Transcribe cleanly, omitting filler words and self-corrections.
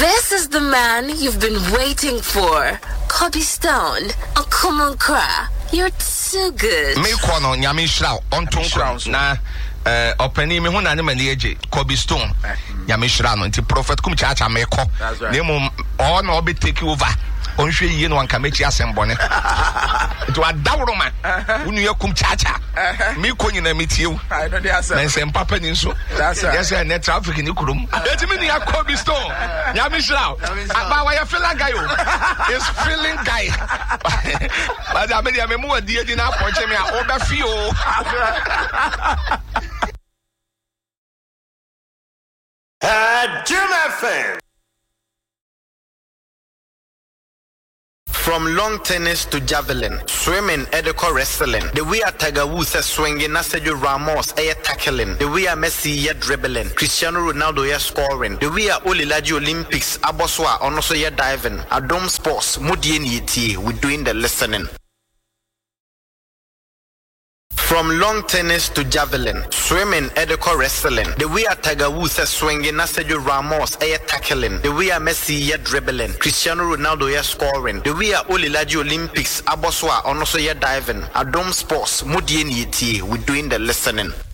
This is the man you've been waiting for. Kobe Stone. Oh, come on, Kra. You're too good. Me kono nyame shra on tonko na opani me huna ne mani eje Kobe Stone. Nyame shra no nti prophet kum chacha me ko. Ne mo on obi take over. On hwe yie no anka mechi asembone. To adawro ma. Unu yakum chacha. Me ko nyina metie. I know the answer. Men sem papa ni so. Yes net traffic ni kurum. Etimi ni Kobe Stone. Nyame shra. Aba wa ya feel guy o. Is feeling guy. But I mean me mo adi adi na apoche me a obefi o. Jim FM. From long tennis to javelin, swimming, Edeko wrestling. The way a Tiger Woods is swinging, Sergio Ramos tackling. The way a Messi dribbling, Cristiano Ronaldo scoring. The way a Olilaji Olympics, Aboswa also diving. Adom Sports, Mudien Yeti, we doing the listening. From long tennis to javelin, swimming, Edeko wrestling. The way a Tiger Woods is swinging, Sergio Ramos tackling. The way a Messi dribbling, Cristiano Ronaldo scoring. The way a Olilaji Olympics, Aboswa also diving. Adom Sports, Mudien Yeti, we doing the listening.